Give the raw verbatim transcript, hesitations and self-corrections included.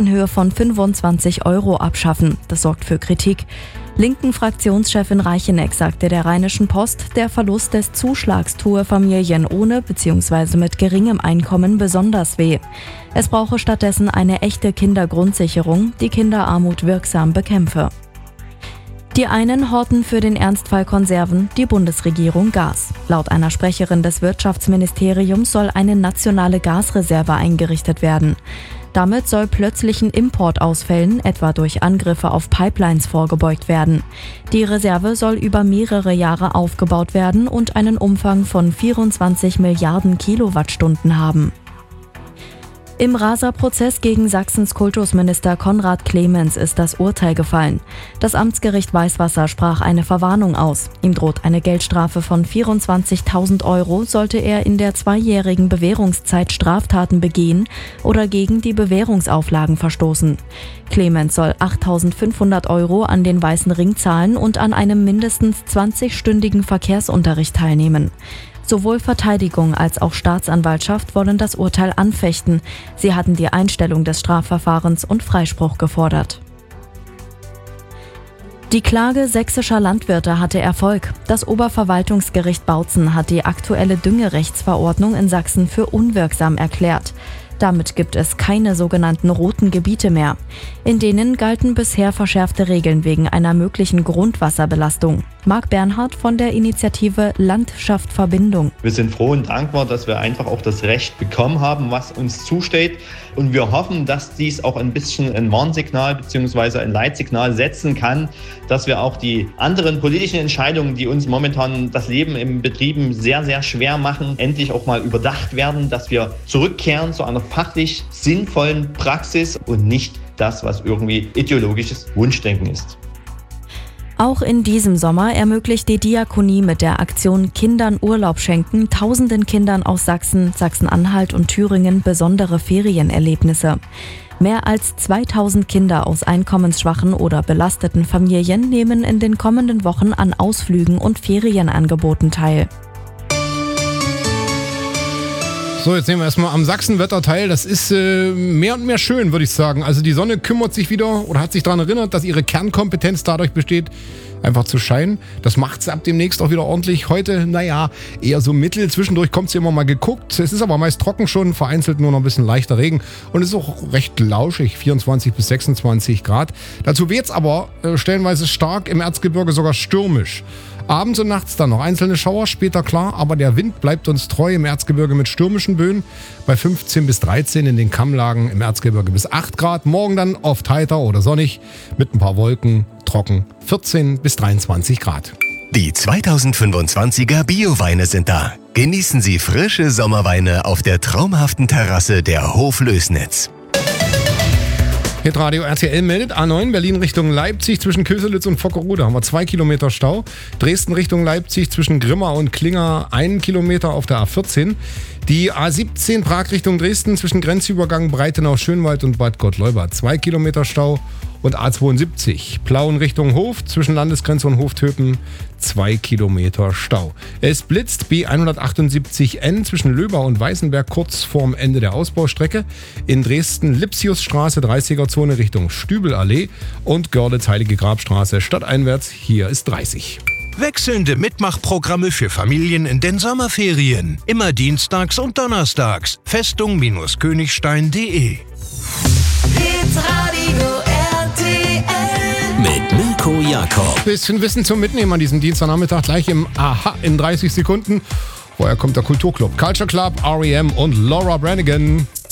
in Höhe von fünfundzwanzig Euro abschaffen. Das sorgt für Kritik. Linken Fraktionschefin Reicheneck sagte der Rheinischen Post, der Verlust des Zuschlags tue Familien ohne bzw. mit geringem Einkommen besonders weh. Es brauche stattdessen eine echte Kindergrundsicherung, die Kinderarmut wirksam bekämpfe. Die einen horten für den Ernstfall Konserven, die Bundesregierung Gas. Laut einer Sprecherin des Wirtschaftsministeriums soll eine nationale Gasreserve eingerichtet werden. Damit soll plötzlichen Importausfällen, etwa durch Angriffe auf Pipelines, vorgebeugt werden. Die Reserve soll über mehrere Jahre aufgebaut werden und einen Umfang von vierundzwanzig Milliarden Kilowattstunden haben. Im Rasa-Prozess gegen Sachsens Kultusminister Konrad Clemens ist das Urteil gefallen. Das Amtsgericht Weißwasser sprach eine Verwarnung aus. Ihm droht eine Geldstrafe von vierundzwanzigtausend Euro, sollte er in der zweijährigen Bewährungszeit Straftaten begehen oder gegen die Bewährungsauflagen verstoßen. Clemens soll achttausendfünfhundert Euro an den Weißen Ring zahlen und an einem mindestens zwanzigstündigen Verkehrsunterricht teilnehmen. Sowohl Verteidigung als auch Staatsanwaltschaft wollen das Urteil anfechten. Sie hatten die Einstellung des Strafverfahrens und Freispruch gefordert. Die Klage sächsischer Landwirte hatte Erfolg. Das Oberverwaltungsgericht Bautzen hat die aktuelle Düngerechtsverordnung in Sachsen für unwirksam erklärt. Damit gibt es keine sogenannten roten Gebiete mehr. In denen galten bisher verschärfte Regeln wegen einer möglichen Grundwasserbelastung. Marc Bernhard von der Initiative Landschaft Verbindung. Wir sind froh und dankbar, dass wir einfach auch das Recht bekommen haben, was uns zusteht. Und wir hoffen, dass dies auch ein bisschen ein Warnsignal bzw. ein Leitsignal setzen kann, dass wir auch die anderen politischen Entscheidungen, die uns momentan das Leben im Betrieben sehr, sehr schwer machen, endlich auch mal überdacht werden, dass wir zurückkehren zu einer fachlich sinnvollen Praxis und nicht das, was irgendwie ideologisches Wunschdenken ist. Auch in diesem Sommer ermöglicht die Diakonie mit der Aktion Kindern Urlaub schenken tausenden Kindern aus Sachsen, Sachsen-Anhalt und Thüringen besondere Ferienerlebnisse. Mehr als zweitausend Kinder aus einkommensschwachen oder belasteten Familien nehmen in den kommenden Wochen an Ausflügen und Ferienangeboten teil. So, jetzt nehmen wir erstmal am Sachsenwetter teil. Das ist äh, mehr und mehr schön, würde ich sagen. Also die Sonne kümmert sich wieder oder hat sich daran erinnert, dass ihre Kernkompetenz dadurch besteht, einfach zu scheinen. Das macht sie ab demnächst auch wieder ordentlich. Heute, naja, eher so mittel. Zwischendurch kommt sie immer mal geguckt. Es ist aber meist trocken schon, vereinzelt nur noch ein bisschen leichter Regen. Und es ist auch recht lauschig, vierundzwanzig bis sechsundzwanzig Grad. Dazu weht's aber äh, stellenweise stark, im Erzgebirge sogar stürmisch. Abends und nachts dann noch einzelne Schauer, später klar, aber der Wind bleibt uns treu im Erzgebirge mit stürmischen Böen. Bei fünfzehn bis dreizehn in den Kammlagen, im Erzgebirge bis acht Grad. Morgen dann oft heiter oder sonnig mit ein paar Wolken, trocken, vierzehn bis dreiundzwanzig Grad. Die zweitausendfünfundzwanziger Bioweine sind da. Genießen Sie frische Sommerweine auf der traumhaften Terrasse der Hoflößnitz. Hitradio R T L meldet A neun Berlin Richtung Leipzig zwischen Köselitz und Vockerude haben wir zwei Kilometer Stau. Dresden Richtung Leipzig zwischen Grimma und Klinger einen Kilometer auf der A vierzehn. Die A siebzehn Prag Richtung Dresden zwischen Grenzübergang Breitenau-Schönwald und Bad Gottleuba zwei Kilometer Stau. Und A zweiundsiebzig Plauen Richtung Hof zwischen Landesgrenze und Hoftöpen zwei Kilometer Stau. Es blitzt B hundertachtundsiebzig N zwischen Löber und Weißenberg kurz vorm Ende der Ausbaustrecke. In Dresden Lipsiusstraße dreißiger Zone Richtung Stübelallee und Görlitz Heilige Grabstraße stadteinwärts. Hier ist dreißig. Wechselnde Mitmachprogramme für Familien in den Sommerferien. Immer dienstags und donnerstags. Festung-Königstein punkt de Mit Mirko Jakob. Bisschen Wissen zum Mitnehmen an diesem Dienstagnachmittag gleich im Aha in dreißig Sekunden. Vorher kommt der Kulturclub, Culture Club, R E M und Laura Branigan.